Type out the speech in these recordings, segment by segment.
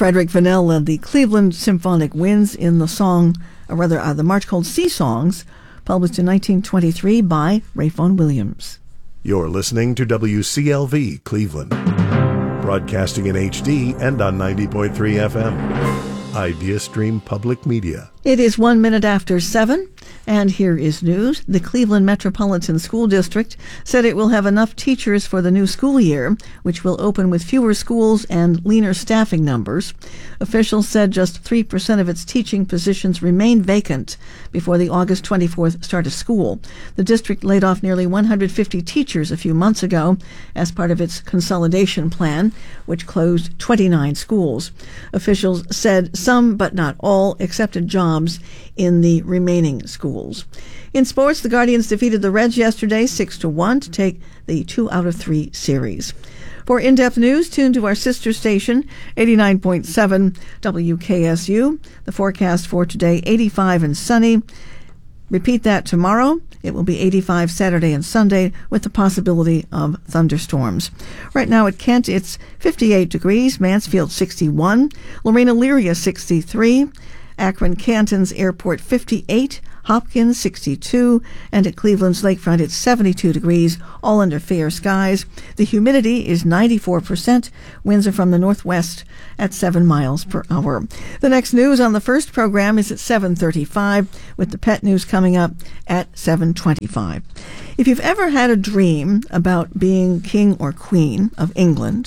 Frederick Fennell led the Cleveland Symphonic Winds in the march called Sea Songs, published in 1923 by Ralph Vaughan Williams. You're listening to WCLV Cleveland, broadcasting in HD and on 90.3 FM. Idea Stream Public Media. It is 1 minute after 7, and here is news. The Cleveland Metropolitan School District said it will have enough teachers for the new school year, which will open with fewer schools and leaner staffing numbers. Officials said just 3% of its teaching positions remain vacant before the August 24th start of school. The district laid off nearly 150 teachers a few months ago as part of its consolidation plan, which closed 29 schools. Officials said some, but not all, accepted jobs in the remaining schools. In sports, the Guardians defeated the Reds yesterday 6-1 to take the 2 out of 3 series. For in-depth news, tune to our sister station, 89.7 WKSU. The forecast for today, 85 and sunny. Repeat that tomorrow. It will be 85 Saturday and Sunday with the possibility of thunderstorms. Right now at Kent, it's 58 degrees, Mansfield 61, Lorena Elyria 63, Akron Canton's Airport 58, Hopkins 62, and at Cleveland's Lakefront it's 72 degrees, all under fair skies. The humidity is 94%. Winds are from the northwest at 7 miles per hour. The next news on the first program is at 7:35, with the pet news coming up at 7:25. If you've ever had a dream about being king or queen of England,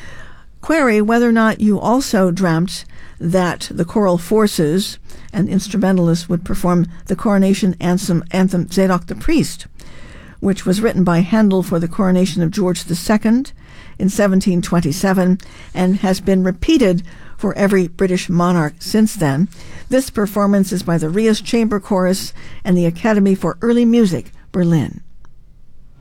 query whether or not you also dreamt that the choral forces and instrumentalists would perform the coronation anthem Zadok the Priest, which was written by Handel for the coronation of George II in 1727 and has been repeated for every British monarch since then. This performance is by the Rias Chamber Chorus and the Academy for Early Music, Berlin.